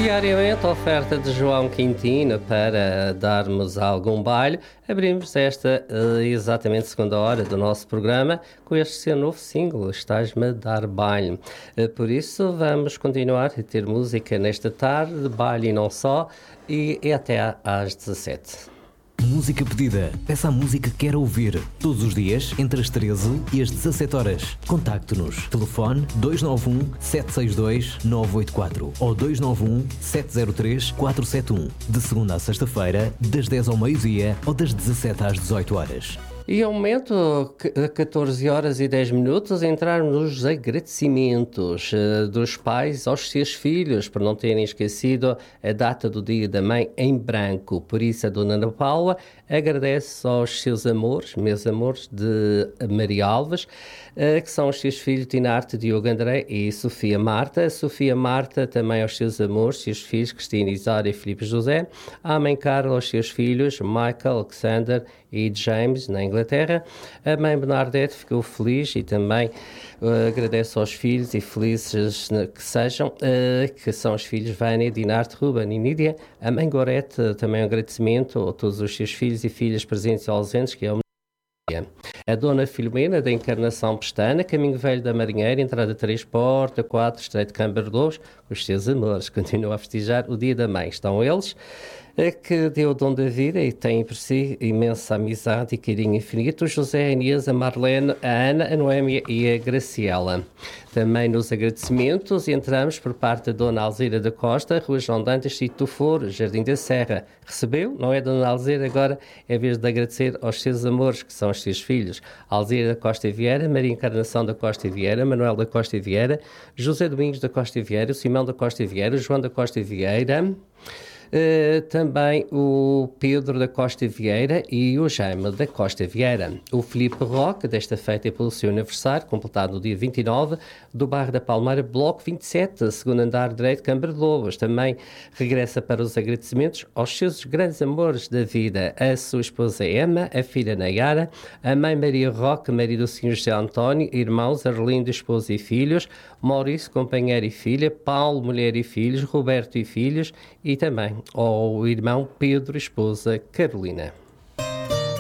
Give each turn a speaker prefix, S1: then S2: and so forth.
S1: Diariamente, a oferta de João Quintino para darmos algum baile. Abrimos esta exatamente segunda hora do nosso programa com este seu novo single, Estás-me a Dar Baile. Por isso, vamos continuar a ter música nesta tarde, baile e não só, e até às 17.
S2: Música pedida. Peça a música que quer ouvir. Todos os dias, entre as 13 e as 17 horas. Contacte-nos. Telefone 291-762-984 ou 291-703-471. De segunda a sexta-feira, das 10 ao meio-dia ou das 17 às 18 horas.
S1: E ao momento, a 14 horas e 10 minutos, entrarmos nos agradecimentos dos pais aos seus filhos, por não terem esquecido a data do Dia da Mãe em branco. Por isso, a Dona Ana Paula agradece aos seus amores, meus amores, de Maria Alves, que são os seus filhos Tinarte, Diogo André e Sofia Marta. A Sofia Marta também aos seus amores, seus filhos Cristina Isária e Filipe José. A mãe Carla aos seus filhos Michael, Alexander e James, na Inglaterra. A mãe Bernadette ficou feliz e também agradece aos filhos e felizes que sejam, que são os filhos Vânia, Dinarte, Ruben e Nídia. A mãe Gorete, também um agradecimento a todos os seus filhos e filhas presentes e ausentes, que é a Dona Filomena, da Encarnação Pestana, Caminho Velho da Marinheira, entrada 3, porta 4, Estreito de Câmara de Lobos, os seus amores. Continua a festejar o Dia da Mãe. Estão eles, que deu o dom da vida e tem por si imensa amizade e carinho infinito, o José, a Inês, a Marlene, a Ana, a Noémia e a Graciela. Também nos agradecimentos entramos por parte da Dona Alzira da Costa, Rua João Dantas, Sítio do Foro, Jardim da Serra. Recebeu, não é, Dona Alzira? Agora é vez de agradecer aos seus amores, que são os seus filhos. Alzira da Costa Vieira, Maria Encarnação da Costa Vieira, Manuel da Costa Vieira, José Domingos da Costa Vieira, o Simão da Costa Vieira, o João da Costa Vieira, também o Pedro da Costa Vieira e o Jaime da Costa Vieira. O Filipe Roque, desta feita pelo seu aniversário, completado no dia 29, do bairro da Palmeira, bloco 27, segundo andar direito, Câmara de Lobos. Também regressa para os agradecimentos aos seus grandes amores da vida, a sua esposa Emma, a filha Nayara, a mãe Maria Roque, marido do Sr. José António, irmãos Arlindo, esposa e filhos, Maurício, companheiro e filha, Paulo, mulher e filhos, Roberto e filhos, e também ao irmão Pedro, esposa Carolina.